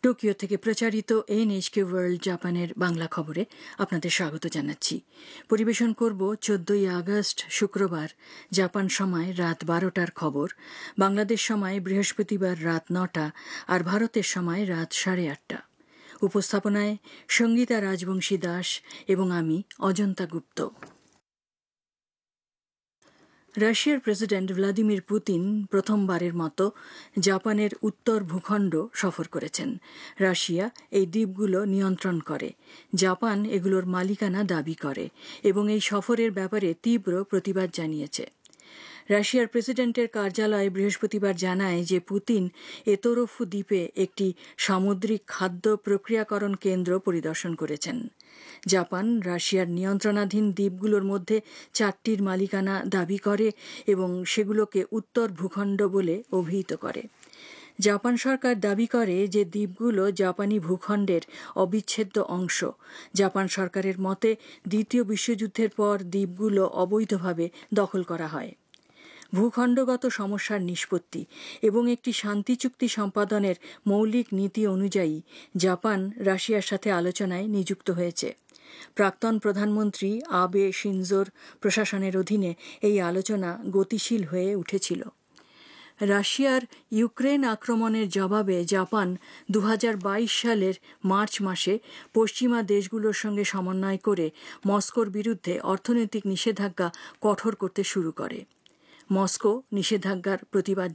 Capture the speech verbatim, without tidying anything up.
Tokyo থেকে প্রচারিত NHK world জাপানের বাংলা খবরে আপনাদের স্বাগত জানাচ্ছি। পরিবেশন করব চোদ্দই আগস্ট শুক্রবার জাপান সময় রাত বারোটার খবর, বাংলাদেশ সময় বৃহস্পতিবার রাত নটা আর ভারতের সময় রাত সাড়ে আটটা। উপস্থাপনায় সঙ্গীতা রাজবংশী দাস এবং আমি অজন্তা গুপ্ত। রাশিয়ার প্রেসিডেন্ট ভ্লাদিমির পুতিন প্রথমবারের মতো জাপানের উত্তর ভূখণ্ড সফর করেছেন। রাশিয়া এই দ্বীপগুলো নিয়ন্ত্রণ করে, জাপান এগুলোর মালিকানা দাবি করে এবং এই সফরের ব্যাপারে তীব্র প্রতিবাদ জানিয়েছে। রাশিয়ার প্রেসিডেন্টের কার্যালয় বৃহস্পতিবার জানায় যে পুতিন এতরফু দ্বীপে একটি সামুদ্রিক খাদ্য প্রক্রিয়াকরণ কেন্দ্র পরিদর্শন করেছেন। জাপান রাশিয়ার নিয়ন্ত্রণাধীন দ্বীপগুলোর মধ্যে চারটির মালিকানা দাবি করে এবং সেগুলোকে উত্তর ভূখণ্ড বলে অভিহিত করে। জাপান সরকার দাবি করে যে দ্বীপগুলো জাপানি ভূখণ্ডের অবিচ্ছেদ্য অংশ। জাপান সরকারের মতে দ্বিতীয় বিশ্বযুদ্ধের পর দ্বীপগুলো অবৈধভাবে দখল করা হয়। ভূখণ্ডগত সমস্যার নিষ্পত্তি এবং একটি শান্তি চুক্তি সম্পাদনের মৌলিক নীতি অনুযায়ী জাপান রাশিয়ার সাথে আলোচনায় নিযুক্ত হয়েছে। প্রাক্তন প্রধানমন্ত্রী আবে শিনজোর প্রশাসনের অধীনে এই আলোচনা গতিশীল হয়ে উঠেছিল। রাশিয়ার ইউক্রেন আক্রমণের জবাবে জাপান দু হাজার বাইশ সালের মার্চ মাসে পশ্চিমা দেশগুলোর সঙ্গে সমন্বয় করে মস্কোর বিরুদ্ধে অর্থনৈতিক নিষেধাজ্ঞা কঠোর করতে শুরু করে। মস্কো নিষেধাজ্ঞার প্রতিবাদ